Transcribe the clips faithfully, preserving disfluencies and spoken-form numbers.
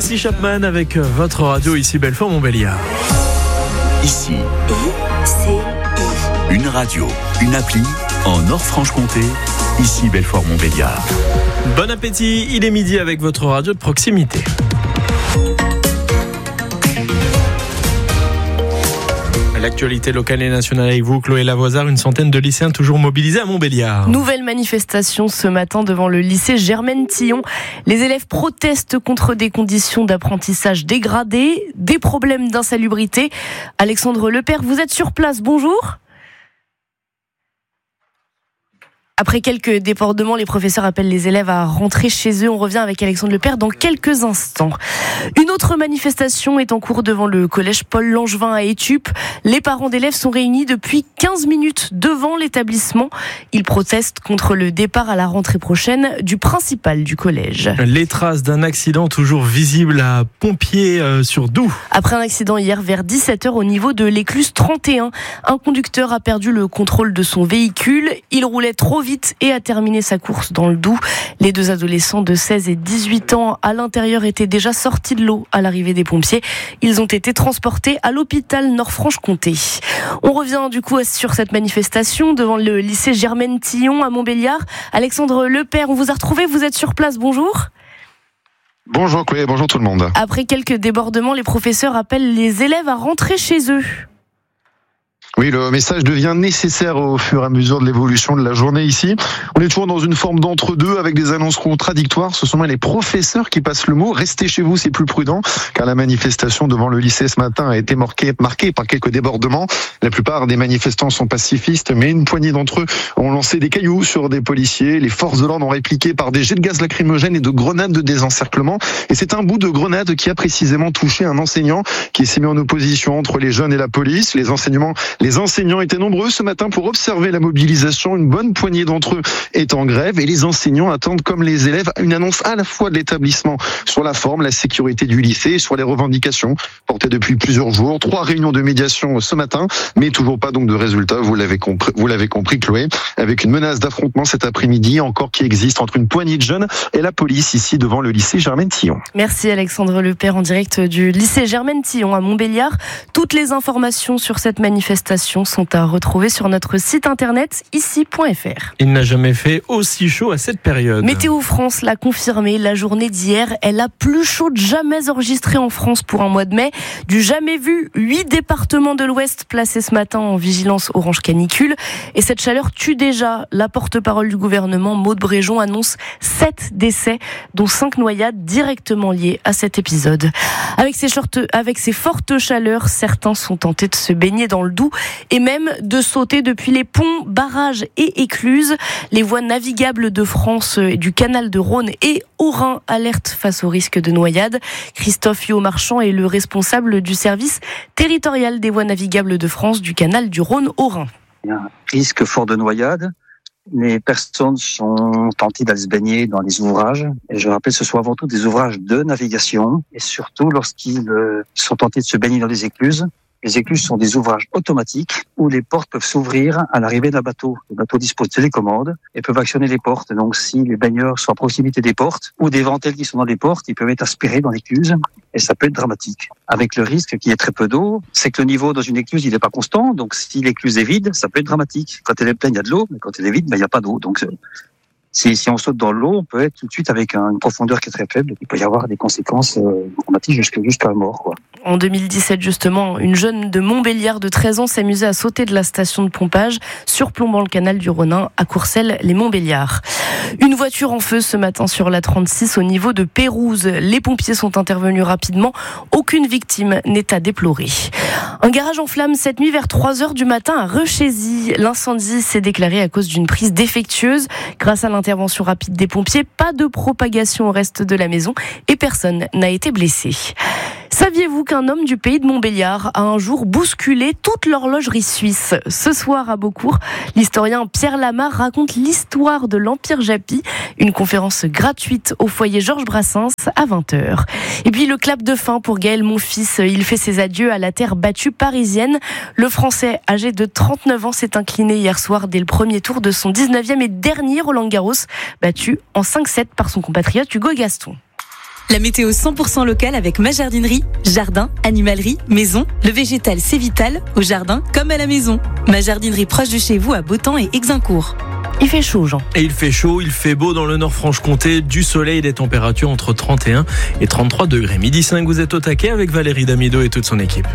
Tracy Chapman avec votre radio ici Belfort-Montbéliard. Ici, I C I. une radio, une appli en Nord-Franche-Comté, ici Belfort-Montbéliard. Bon appétit, il est midi avec votre radio de proximité. L'actualité locale et nationale avec vous, Chloé Lavoisard. Une centaine de lycéens toujours mobilisés à Montbéliard. Nouvelle manifestation ce matin devant le lycée Germaine Tillon. Les élèves protestent contre des conditions d'apprentissage dégradées, des problèmes d'insalubrité. Alexandre Lepère, vous êtes sur place, bonjour. Après quelques débordements, les professeurs appellent les élèves à rentrer chez eux. On revient avec Alexandre Lepère dans quelques instants. Une autre manifestation est en cours devant le collège Paul Langevin à Étup. Les parents d'élèves sont réunis depuis quinze minutes devant l'établissement. Ils protestent contre le départ à la rentrée prochaine du principal du collège. Les traces d'un accident toujours visibles à Pompier-sur-Doubs. Après un accident hier vers dix-sept heures au niveau de l'écluse trente et un, un conducteur a perdu le contrôle de son véhicule. Il roulait trop vite et a terminé sa course dans le Doubs. Les deux adolescents de seize et dix-huit ans à l'intérieur étaient déjà sortis de l'eau à l'arrivée des pompiers. Ils ont été transportés à l'hôpital Nord-Franche-Comté. On revient du coup sur cette manifestation devant le lycée Germaine Tillon à Montbéliard. Alexandre Lepère, on vous a retrouvé, vous êtes sur place, bonjour. Bonjour Chloé, bonjour tout le monde. Après quelques débordements, les professeurs appellent les élèves à rentrer chez eux. Oui, le message devient nécessaire au fur et à mesure de l'évolution de la journée ici. On est toujours dans une forme d'entre-deux avec des annonces contradictoires. Ce sont même les professeurs qui passent le mot. Restez chez vous, c'est plus prudent, car la manifestation devant le lycée ce matin a été marquée, marquée par quelques débordements. La plupart des manifestants sont pacifistes, mais une poignée d'entre eux ont lancé des cailloux sur des policiers. Les forces de l'ordre ont répliqué par des jets de gaz lacrymogènes et de grenades de désencerclement. Et c'est un bout de grenade qui a précisément touché un enseignant qui s'est mis en opposition entre les jeunes et la police. Les enseignements Les enseignants étaient nombreux ce matin pour observer la mobilisation. Une bonne poignée d'entre eux est en grève et les enseignants attendent, comme les élèves, une annonce à la fois de l'établissement sur la forme, la sécurité du lycée et sur les revendications portées depuis plusieurs jours. Trois réunions de médiation ce matin, mais toujours pas donc de résultats. Vous l'avez compris, vous l'avez compris, Chloé, avec une menace d'affrontement cet après-midi encore qui existe entre une poignée de jeunes et la police ici devant le lycée Germaine Tillon. Merci Alexandre Lepère en direct du lycée Germaine Tillon à Montbéliard. Toutes les informations sur cette manifestation sont à retrouver sur notre site internet ici point f r. Il n'a jamais fait aussi chaud à cette période. Météo France l'a confirmé, la journée d'hier est la plus chaude jamais enregistrée en France pour un mois de mai. Du jamais vu, huit départements de l'Ouest placés ce matin en vigilance orange canicule. Et cette chaleur tue déjà. La porte-parole du gouvernement, Maud Bréjon, annonce sept décès, dont cinq noyades directement liées à cet épisode. Avec ces, shortes, avec ces fortes chaleurs, certains sont tentés de se baigner dans le Doubs et même de sauter depuis les ponts, barrages et écluses. Les voies navigables de France et du canal de Rhône et Haut-Rhin alertent face au risque de noyade. Christophe Yot-Marchand est le responsable du service territorial des voies navigables de France du canal du Rhône-Haut-Rhin. Il y a un risque fort de noyade. Les personnes sont tentées d'aller se baigner dans les ouvrages. Et je rappelle, ce sont avant tout des ouvrages de navigation. Et surtout lorsqu'ils sont tentés de se baigner dans les écluses. Les écluses sont des ouvrages automatiques où les portes peuvent s'ouvrir à l'arrivée d'un bateau. Le bateau dispose de télécommande et peuvent actionner les portes. Donc, si les baigneurs sont à proximité des portes ou des ventelles qui sont dans les portes, ils peuvent être aspirés dans l'écluse et ça peut être dramatique. Avec le risque qu'il y ait très peu d'eau, c'est que le niveau dans une écluse, il n'est pas constant. Donc, si l'écluse est vide, ça peut être dramatique. Quand elle est pleine, il y a de l'eau, mais quand elle est vide, ben, il n'y a pas d'eau. Donc, Si, si on saute dans l'eau, on peut être tout de suite avec une profondeur qui est très faible. Il peut y avoir des conséquences euh, dramatiques jusqu'à, jusqu'à la mort, quoi. En deux mille dix-sept, justement, une jeune de Montbéliard de treize ans s'amusait à sauter de la station de pompage, surplombant le canal du Rhonin à Courcelles-les-Montbéliards. Une voiture en feu ce matin sur la trente-six au niveau de Pérouse. Les pompiers sont intervenus rapidement. Aucune victime n'est à déplorer. Un garage en flammes cette nuit vers trois heures du matin à Rechézy. L'incendie s'est déclaré à cause d'une prise défectueuse. Grâce à l'intervention rapide des pompiers, pas de propagation au reste de la maison et personne n'a été blessé. Saviez-vous qu'un homme du pays de Montbéliard a un jour bousculé toute l'horlogerie suisse ? Ce soir à Beaucourt, l'historien Pierre Lamarre raconte l'histoire de l'Empire Japy, une conférence gratuite au foyer Georges Brassens à vingt heures. Et puis le clap de fin pour Gaël Monfils, il fait ses adieux à la terre battue parisienne. Le Français âgé de trente-neuf ans s'est incliné hier soir dès le premier tour de son dix-neuvième et dernier Roland Garros, battu en cinq sept par son compatriote Hugo Gaston. La météo cent pour cent locale avec ma jardinerie. Jardin, animalerie, maison. Le végétal, c'est vital, au jardin comme à la maison. Ma jardinerie proche de chez vous à Beautemps et Exincourt. Il fait chaud, Jean. Et il fait chaud, il fait beau dans le Nord-Franche-Comté, du soleil, des températures entre trente et un et trente-trois degrés. Midi cinq, vous êtes au taquet avec Valérie Damido et toute son équipe.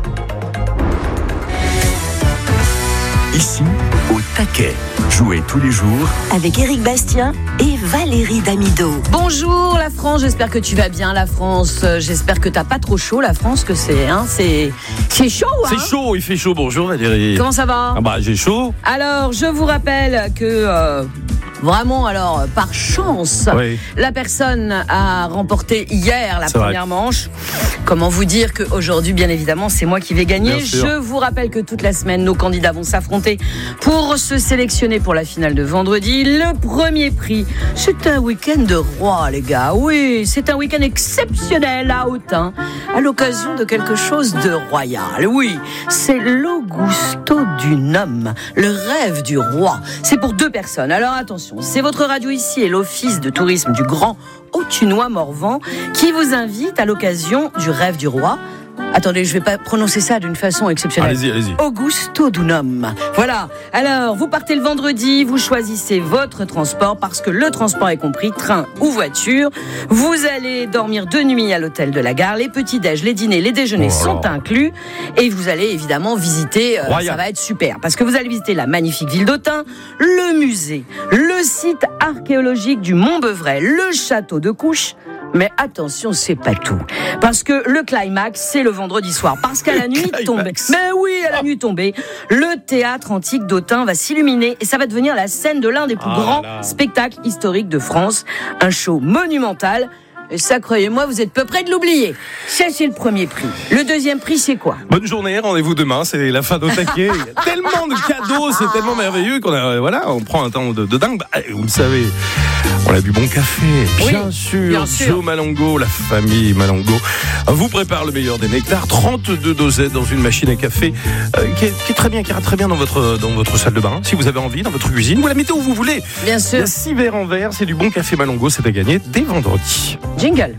Ici, au taquet. Jouez tous les jours Avec Éric Bastien et Valérie Damido. Bonjour la France, j'espère que tu vas bien la France. Euh, J'espère que t'as pas trop chaud la France, que c'est hein, c'est c'est chaud hein. C'est chaud, il fait chaud. Bonjour Valérie. Comment ça va? Ah bah j'ai chaud. Alors je vous rappelle que euh, vraiment alors par chance Oui. la personne a remporté hier la C'est première vrai. manche. Comment vous dire qu'aujourd'hui bien évidemment c'est moi qui vais gagner. Bien sûr. Je vous rappelle que toute la semaine nos candidats vont s'affronter pour se sélectionner pour la finale de vendredi. Le premier prix, c'est un week-end de roi les gars. Oui, c'est un week-end exceptionnel à Autun à l'occasion de quelque chose de royal. Oui, c'est l'Augusto du Nome, le rêve du roi. C'est pour deux personnes. Alors attention, c'est votre radio ici et l'office de tourisme du Grand Autunois-Morvan qui vous invite à l'occasion du rêve du roi. Attendez, je vais pas prononcer ça d'une façon exceptionnelle. Allez-y, allez-y. Augusto Dunum. Voilà. Alors, vous partez le vendredi, vous choisissez votre transport parce que le transport est compris, train ou voiture. Vous allez dormir deux nuits à l'hôtel de la gare. Les petits-déj, les dîners, les déjeuners Oh sont inclus. Et vous allez évidemment visiter, euh, Royal. ça va être super, parce que vous allez visiter la magnifique ville d'Autun, le musée, le site archéologique du Mont-Beuvray, le château de Couches. Mais attention, c'est pas tout. Parce que le climax, c'est le vendredi soir. Parce qu'à la nuit climax. tombée, mais oui, à la nuit tombée, le théâtre antique d'Autun va s'illuminer et ça va devenir la scène de l'un des plus Ah grands là là. spectacles historiques de France. Un show monumental. Et ça, croyez-moi, vous êtes peu près de l'oublier. Ça, c'est le premier prix. Le deuxième prix, c'est quoi? Bonne journée, rendez-vous demain, c'est la fin d'au taquet. Il y a tellement de cadeaux, c'est tellement merveilleux qu'on a, voilà, on prend un temps de, de dingue. Bah, vous le savez, on a du bon café, bien Oui, sûr. bien sûr. Joe Malongo, la famille Malongo, vous prépare le meilleur des nectars, trente-deux dosettes dans une machine à café euh, qui, est, qui est très bien, qui ira très bien dans votre, dans votre salle de bain. Si vous avez envie, dans votre cuisine, vous la mettez où vous voulez. Bien Il y sûr. a six verres en verre, c'est du bon café Malongo, c'est à gagner dès vendredi. Jingle.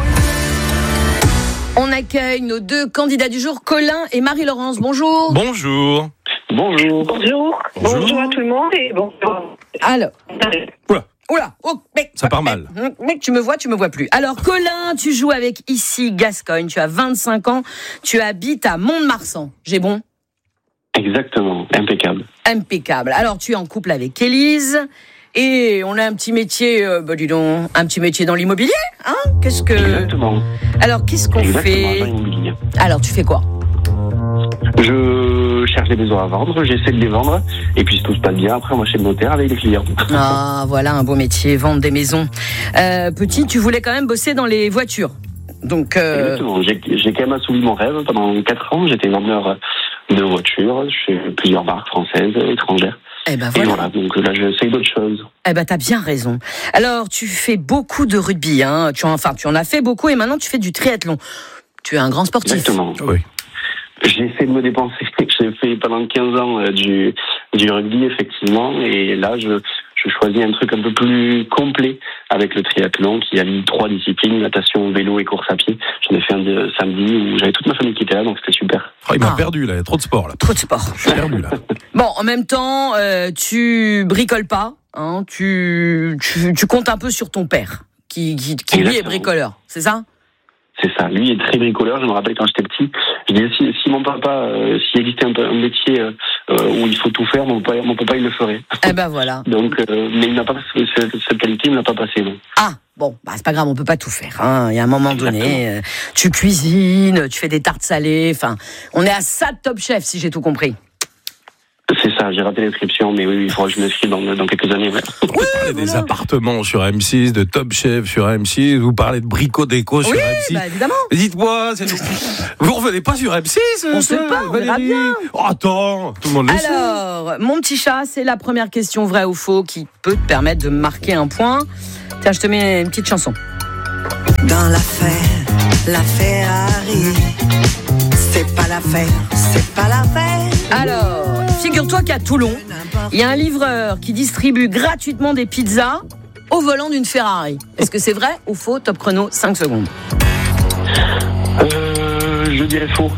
On accueille nos deux candidats du jour, Colin et Marie-Laurence. Bonjour. Bonjour. Bonjour. Bonjour. Bonjour. Bonjour à tout le monde et bonjour. Alors. Oula. Oula, oh, mec, Ça part mal. Mec, mec, tu me vois, tu me vois plus. Alors, Colin, tu joues avec ici Gascogne. Tu as vingt-cinq ans. Tu habites à Mont-de-Marsan. J'ai bon? Exactement, impeccable. Impeccable. Alors, tu es en couple avec Élise. Et on a un petit métier, euh, bah dis donc, un petit métier dans l'immobilier, hein? Qu'est-ce que... Exactement. Alors, qu'est-ce qu'on Exactement, fait? dans l'immobilier. Alors, tu fais quoi? Je cherche des maisons à vendre, j'essaie de les vendre, et puis si tout se passe bien, après moi chez le notaire avec les clients. Ah, voilà un beau métier, vendre des maisons. Euh, petit, tu voulais quand même bosser dans les voitures. Donc, euh... Exactement, j'ai, j'ai quand même assouvi mon rêve. Pendant quatre ans, j'étais vendeur de voitures chez plusieurs marques françaises, étrangères. eh ben Et voilà. voilà, donc là j'essaie d'autres choses. Eh ben t'as bien raison. Alors, tu fais beaucoup de rugby, hein. Tu en, enfin, tu en as fait beaucoup et maintenant tu fais du triathlon. Tu es un grand sportif. Exactement. Oui. J'essaie de me dépenser. J'ai fait pendant quinze ans euh, du, du rugby, effectivement, et là je, je choisis un truc un peu plus complet avec le triathlon qui allie trois disciplines, natation, vélo et course à pied. J'en ai fait un de, samedi où j'avais toute ma famille qui était là, donc c'était super. Oh, il m'a Ah. perdu là, il y a trop de sport là. Trop de sport. Je suis perdu là. Bon, en même temps, euh, tu bricoles pas, hein. Tu, tu, tu comptes un peu sur ton père, qui, qui, qui lui est Exactement. bricoleur, c'est ça? C'est ça. Lui est très bricoleur. Je me rappelle quand j'étais petit, je disais si, si mon papa, euh, s'il existait un, un métier euh, où il faut tout faire, mon papa, mon papa il le ferait. Eh ben voilà. Donc, euh, mais il n'a pas cette, cette qualité, il ne l'a pas passé. Non. Ah, bon, bah c'est pas grave, on peut pas tout faire, hein. Il y a un moment donné, euh, tu cuisines, tu fais des tartes salées, enfin, on est à ça de Top Chef, si j'ai tout compris. C'est ça. J'ai raté l'inscription, mais oui, il faudra que je m'inscrive dans, dans quelques années. Ouais. Vous parlez des appartements sur M six, de Top Chef sur M six, vous parlez de Brico Déco sur Oui, M six. bah évidemment. Dites-moi, c'est... vous revenez pas sur M six? On sait pas, on verra Valérie bien. Oh, attends, tout le monde le sait. Alors, mon petit chat, c'est la première question vraie ou faux qui peut te permettre de marquer un point. Tiens, je te mets une petite chanson. Dans l'affaire, l'affaire arrive. C'est pas l'affaire, c'est pas l'affaire. Alors, figure-toi qu'à Toulon, il y a un livreur qui distribue gratuitement des pizzas au volant d'une Ferrari. Est-ce que c'est vrai ou faux? Top chrono, cinq secondes. Euh, je dirais faux.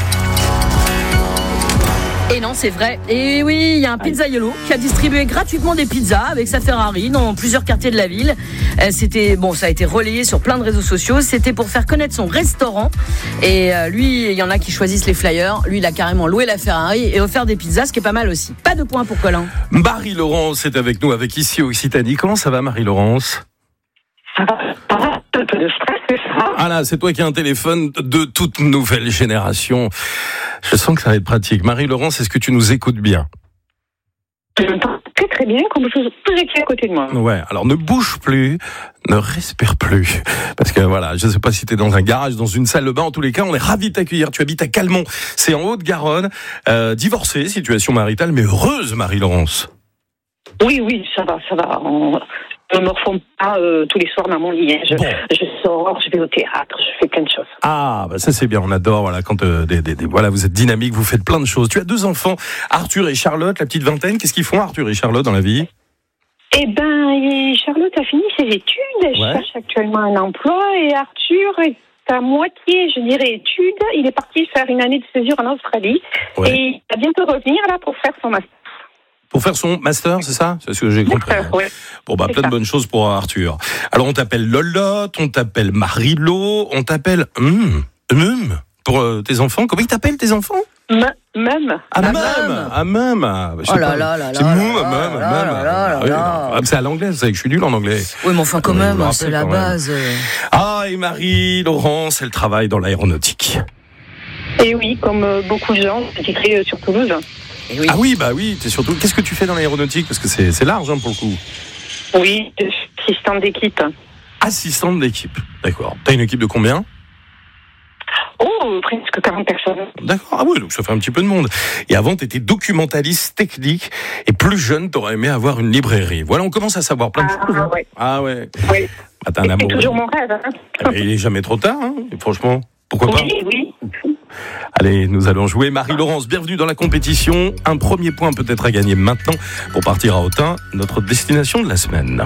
Et non, c'est vrai. Et oui, il y a un pizzaiolo qui a distribué gratuitement des pizzas avec sa Ferrari dans plusieurs quartiers de la ville. Euh, c'était bon, ça a été relayé sur plein de réseaux sociaux. C'était pour faire connaître son restaurant. Et euh, lui, il y en a qui choisissent les flyers. Lui, il a carrément loué la Ferrari et offert des pizzas, ce qui est pas mal aussi. Pas de points pour Colin. Marie-Laurence est avec nous, avec ici Occitanie. Comment ça va, Marie-Laurence? Ça va, ça va, un peu de stress, c'est ça. Ah là, c'est toi qui as un téléphone de toute nouvelle génération. Je sens que ça va être pratique. Marie-Laurence, est-ce que tu nous écoutes bien? Je m'entends très très bien, comme vous étiez à côté de moi. Ouais, alors ne bouge plus, ne respire plus. Parce que voilà, je ne sais pas si tu es dans un garage, dans une salle de bain. En tous les cas, on est ravis de t'accueillir. Tu habites à Calmont, c'est en Haute-Garonne. Euh, divorcée, situation maritale, mais heureuse, Marie-Laurence. Oui, oui, ça va, ça va. On... Je ne me reforme pas euh, tous les soirs dans mon lit. Je, bon. je sors, je vais au théâtre, je fais plein de choses. Ah, bah ça c'est bien, on adore. Voilà, quand euh, des, des, des, voilà, vous êtes dynamique, vous faites plein de choses. Tu as deux enfants, Arthur et Charlotte, la petite vingtaine. Qu'est-ce qu'ils font, Arthur et Charlotte, dans la vie? Eh ben, Charlotte a fini ses études. Elle ouais. cherche actuellement un emploi. Et Arthur est à moitié, je dirais, études. Il est parti faire une année de césure en Australie. Ouais. Et il va bientôt revenir là pour faire son master. Pour faire son master, c'est ça? C'est ce que j'ai compris. Master, oui. Bon, bah, c'est plein ça. de bonnes choses pour Arthur. Alors, on t'appelle Lolotte, on t'appelle Marilo, on t'appelle Hum, Hum, pour euh, tes enfants. Comment ils t'appellent, tes enfants? M- Même. Ah, même. Ah, même. Ah, oh là là là là. C'est Moum, même, même. C'est à l'anglais, c'est que je suis nul en anglais. Oui, mais enfin, quand même, c'est la base. Ah, et Marie-Laurence, elle travaille dans l'aéronautique. Et oui, comme euh, beaucoup de gens, c'est titré euh, sur Toulouse. Oui. Ah oui, bah oui, t'es surtout. Qu'est-ce que tu fais dans l'aéronautique? Parce que c'est, c'est large hein, pour le coup. Oui, assistante d'équipe. Assistante d'équipe, d'accord. T'as une équipe de combien? Oh, presque quarante personnes. D'accord, ah oui, donc ça fait un petit peu de monde. Et avant, t'étais documentaliste technique, et plus jeune, t'aurais aimé avoir une librairie. Voilà, on commence à savoir plein de ah, choses. Ah ouais. Ah ouais. Oui. Ah, t'as un amour. C'est toujours mon rêve. Hein. Eh ben, il est jamais trop tard, hein, franchement. Pourquoi pas? Oui, oui. Allez, nous allons jouer. Marie-Laurence, bienvenue dans la compétition. Un premier point peut-être à gagner maintenant pour partir à Autun, notre destination de la semaine.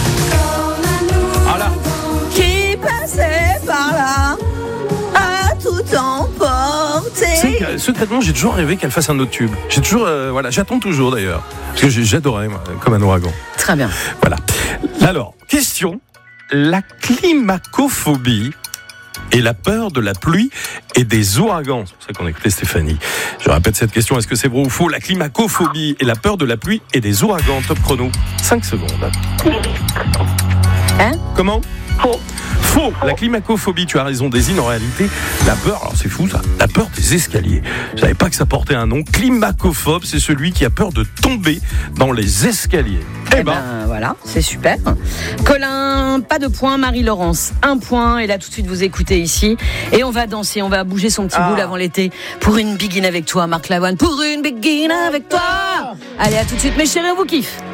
Voilà. Qui passait par là a tout emporté. Secrètement, j'ai toujours rêvé qu'elle fasse un autre tube. J'ai toujours, euh, voilà, j'attends toujours d'ailleurs. Parce que j'adorais, moi, comme un ouragan. Très bien. Voilà. Alors, question. La climacophobie et la peur de la pluie et des ouragans. C'est pour ça qu'on a écouté Stéphanie. Je répète cette question, est-ce que c'est vrai ou faux? La climacophobie et la peur de la pluie et des ouragans. Top chrono, cinq secondes. Hein? Comment? Faux. Faux. La climacophobie, tu as raison, désigne en réalité la peur, alors c'est fou ça, la peur des escaliers. Je savais pas que ça portait un nom. Climacophobe, c'est celui qui a peur de tomber dans les escaliers. Eh, eh ben, ben voilà, c'est super. Colin, pas de point. Marie-Laurence, un point. Et là tout de suite vous écoutez ici. Et on va danser, on va bouger son petit ah. boule avant l'été. Pour une begin avec toi, Marc Lavoine. Pour une begin avec toi. Allez, à tout de suite mes chéris, on vous kiffe.